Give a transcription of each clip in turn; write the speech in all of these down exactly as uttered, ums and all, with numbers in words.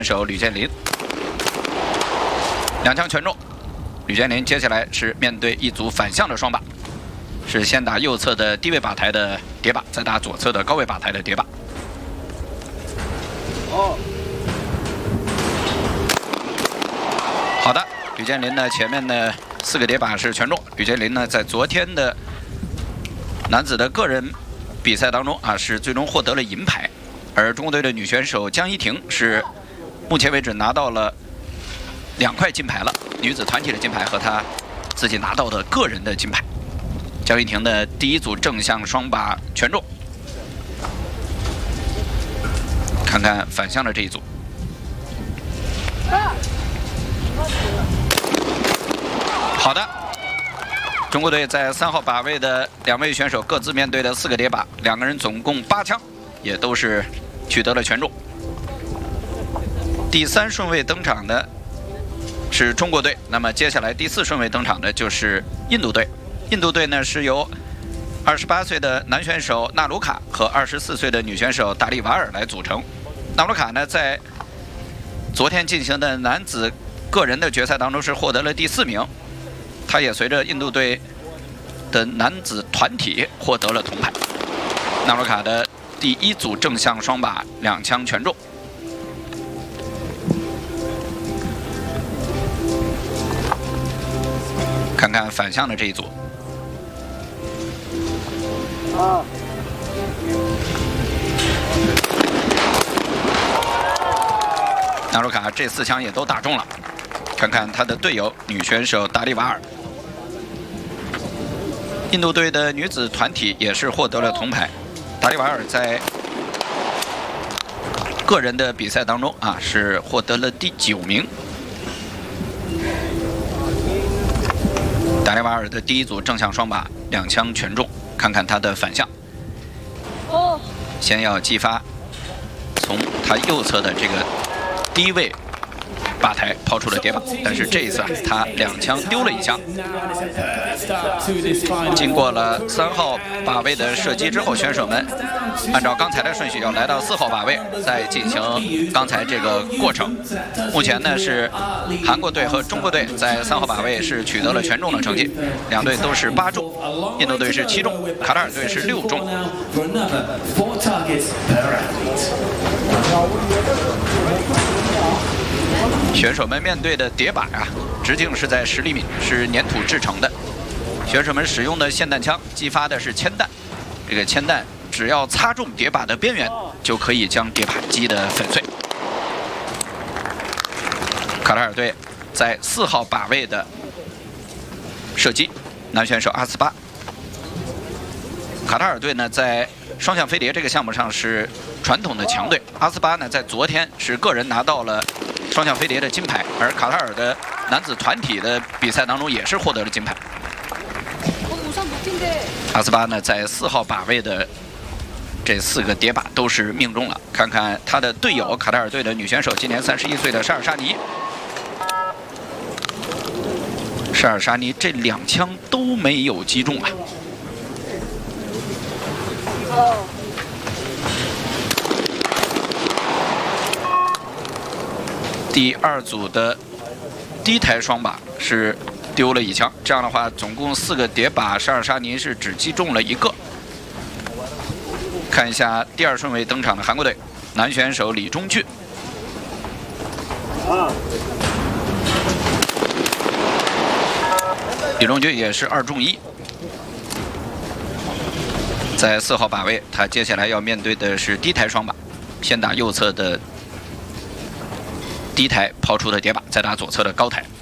手吕建林，两枪全中。吕建林接下来是面对一组反向的双把，是先打右侧的低位把台的叠把，再打左侧的高位把台的叠把。哦，好的，吕建林呢前面的四个叠把是全中。吕建林呢在昨天的男子的个人比赛当中啊，是最终获得了银牌，而中国队的女选手江一婷是目前为止拿到了两块金牌了，女子团体的金牌和她自己拿到的个人的金牌。江一婷的第一组正向双把全中，看看反向的这一组。好的，中国队在三号把位的两位选手各自面对的四个叠把，两个人总共八枪，也都是取得了全中。第三顺位登场的是中国队，那么接下来第四顺位登场的就是印度队。印度队呢是由二十八岁的男选手纳鲁卡和二十四岁的女选手达利瓦尔来组成。纳鲁卡呢在昨天进行的男子个人的决赛当中是获得了第四名，他也随着印度队的男子团体获得了铜牌。纳鲁卡的第一组正向双把两枪全中。看看反向的这一组。啊！纳鲁卡这四枪也都打中了，看看他的队友女选手达利瓦尔。印度队的女子团体也是获得了铜牌，达利瓦尔在个人的比赛当中啊是获得了第九名。达利瓦尔的第一组正向双把两枪全中，看看他的反向。哦，先要击发从他右侧的这个低位把台抛出了叠把，但是这一次啊，他两枪丢了一枪。经过了三号把位的射击之后，选手们按照刚才的顺序要来到四号把位，再进行刚才这个过程。目前呢是韩国队和中国队在三号把位是取得了全中的成绩，两队都是八中，印度队是七中，卡塔尔队是六中。选手们面对的叠把呀，直径是在十厘米，是粘土制成的。选手们使用的霰弹枪击发的是铅弹，这个铅弹只要擦中叠把的边缘，就可以将叠把击得粉碎。卡塔尔队在四号把位的射击，男选手阿斯巴。卡塔尔队呢在双向飞碟这个项目上是传统的强队，阿斯巴呢在昨天是个人拿到了双向飞碟的金牌，而卡塔尔的男子团体的比赛当中也是获得了金牌。阿斯巴呢在四号把位的这四个叠把都是命中了，看看他的队友卡塔尔队的女选手，今年三十一岁的沙尔沙尼。沙尔沙尼这两枪都没有击中啊。第二组的低台双把是丢了一枪，这样的话，总共四个叠把，沙尔沙尼是只击中了一个。看一下第二顺位登场的韩国队男选手李忠俊。李忠俊也是二中一，在四号把位，他接下来要面对的是低台双把，先打右侧的低台抛出的叠把，再打左侧的高台。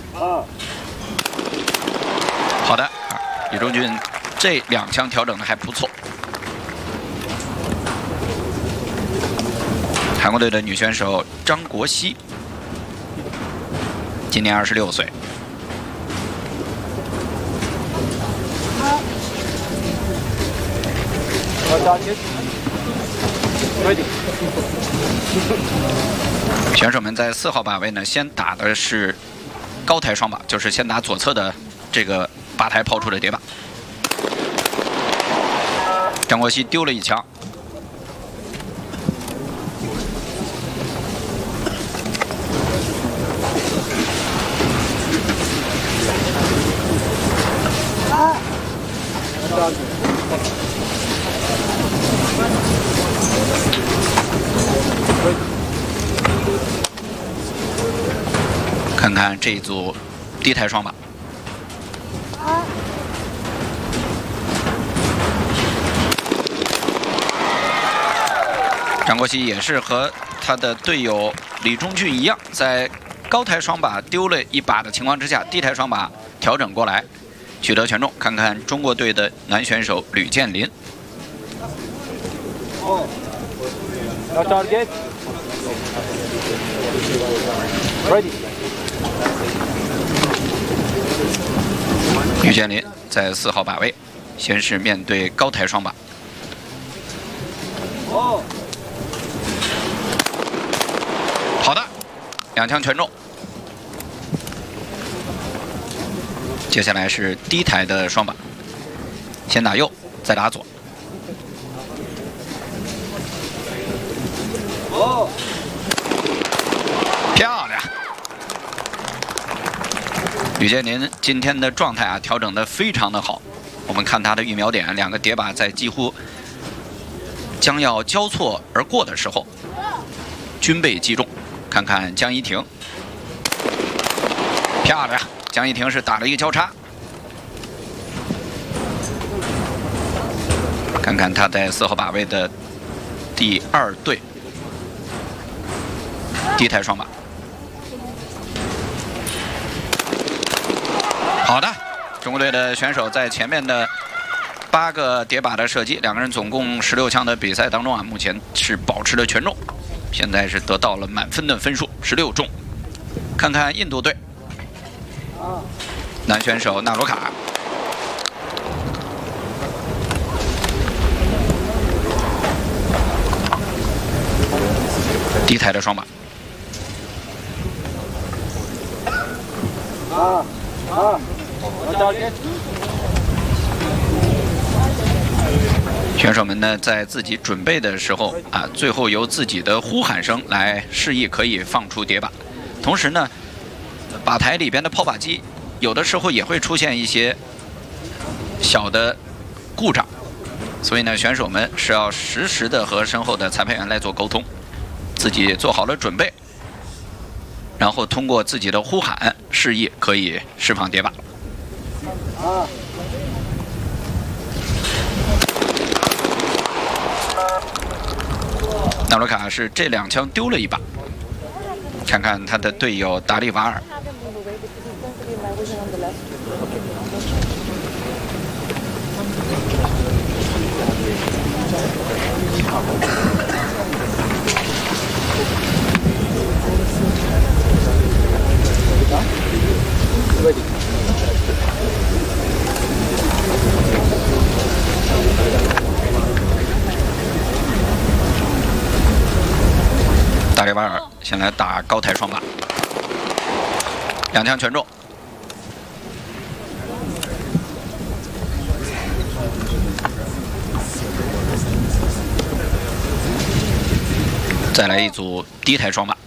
好的，李忠俊这两枪调整的还不错。韩国队的女选手张国熙，今年二十六岁。选手们在四号把位呢，先打的是高台双把，就是先打左侧的这个把台抛出的叠把。张国熙丢了一枪， 看看这一组低台双靶。张国熙也是和他的队友李忠俊一样，在高台双靶丢了一把的情况之下，低台双靶调整过来，取得权重。看看中国队的男选手吕建林。吕建林在四号靶位，先是面对高台双靶。好的，两枪全中。接下来是低台的双靶，先打右，再打左。哦，漂亮！吕建林今天的状态啊，调整的非常的好。我们看他的预瞄点，两个叠靶在几乎将要交错而过的时候，均被击中。看看江一婷，漂亮！江一婷是打了一个交叉。看看他在四号靶位的第二队低台双靶。好的，中国队的选手在前面的八个叠靶的射击，两个人总共十六枪的比赛当中啊，目前是保持了权重。现在是得到了满分的分数，十六中。看看印度队，男选手纳罗卡，低台的双靶。啊啊！选手们呢，在自己准备的时候啊，最后由自己的呼喊声来示意可以放出叠靶。同时呢，靶台里边的抛靶机有的时候也会出现一些小的故障，所以呢，选手们是要实时的和身后的裁判员来做沟通，自己做好了准备，然后通过自己的呼喊示意可以释放叠靶。啊。纳罗卡是这两枪丢了一把，看看他的队友达利瓦尔。达利瓦尔先来打高台双靶，两枪全中。再来一组低台双靶，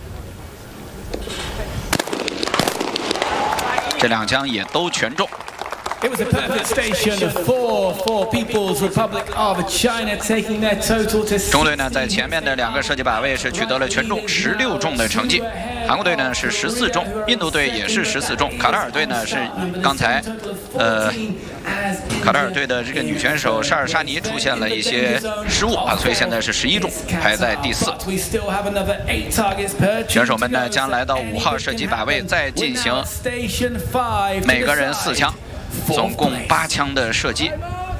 这两枪也都全中。 It was a perfect station for for People's Republic of China taking their total to。 中队呢在前面的两个射击靶位是取得了全中十六中的成绩，韩国队呢是十四中，印度队也是十四中，卡塔尔队呢是刚才呃卡塔尔队的这个女选手沙尔沙尼出现了一些失误啊，所以现在是十一中，排在第四。选手们呢将来到五号射击靶位再进行每个人四枪。总共八枪的射击，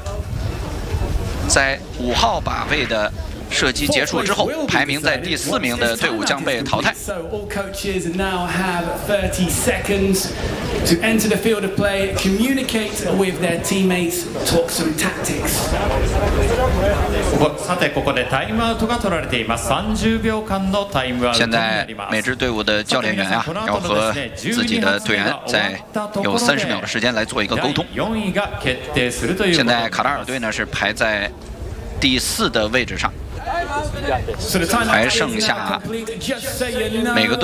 在五号靶位的射击结束之后，排名在第四名的队伍将被淘汰。 To enter the field of play, communicate with their teammates, talk some tactics. さてここでタイムアウトが取られています。三十秒間のタイムアウトになります。 现在每支队伍的教练员啊，要和自己的队员在有三十秒的时间来做一个沟通。现在卡塔尔队呢是排在第四的位置上，还剩下每个队。